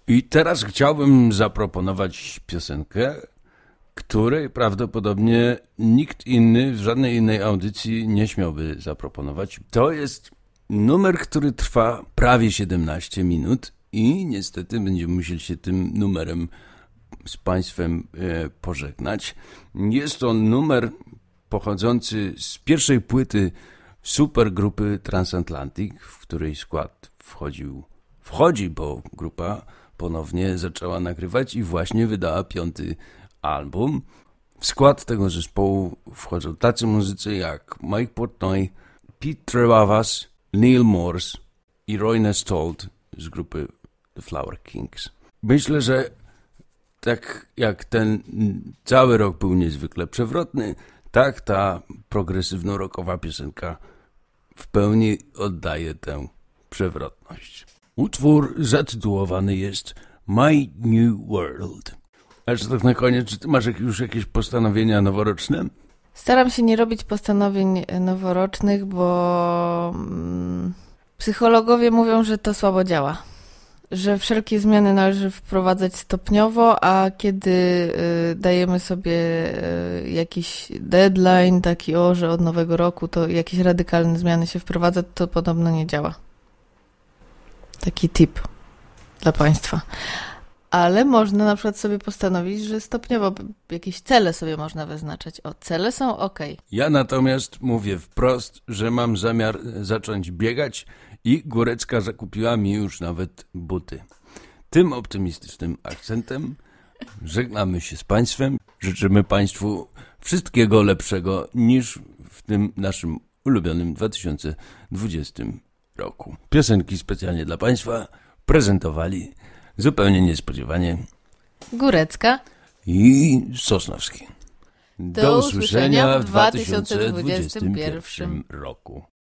I teraz chciałbym zaproponować piosenkę, której prawdopodobnie nikt inny w żadnej innej audycji nie śmiałby zaproponować. To jest numer, który trwa prawie 17 minut i niestety będziemy musieli się tym numerem z Państwem pożegnać. Jest to numer pochodzący z pierwszej płyty supergrupy Transatlantic, w której skład wchodzi, bo grupa ponownie zaczęła nagrywać i właśnie wydała 5. album. W skład tego zespołu wchodzą tacy muzycy jak Mike Portnoy, Pete Trevavas, Neil Morse i Roy Nestold z grupy The Flower Kings. Myślę, że tak jak ten cały rok był niezwykle przewrotny, tak ta progresywno-rockowa piosenka w pełni oddaje tę przewrotność. Utwór zatytułowany jest My New World. A jeszcze tak na koniec, czy ty masz już jakieś postanowienia noworoczne? Staram się nie robić postanowień noworocznych, bo psychologowie mówią, że to słabo działa. Że wszelkie zmiany należy wprowadzać stopniowo, a kiedy dajemy sobie jakiś deadline, taki że od nowego roku to jakieś radykalne zmiany się wprowadza, to podobno nie działa. Taki tip dla Państwa. Ale można na przykład sobie postanowić, że stopniowo jakieś cele sobie można wyznaczać. Cele są okej. Ja natomiast mówię wprost, że mam zamiar zacząć biegać i Górecka zakupiła mi już nawet buty. Tym optymistycznym akcentem żegnamy się z Państwem. Życzymy Państwu wszystkiego lepszego niż w tym naszym ulubionym 2020 roku. Piosenki specjalnie dla Państwa prezentowali zupełnie niespodziewanie Górecka i Sosnowski. Do usłyszenia w 2021 roku.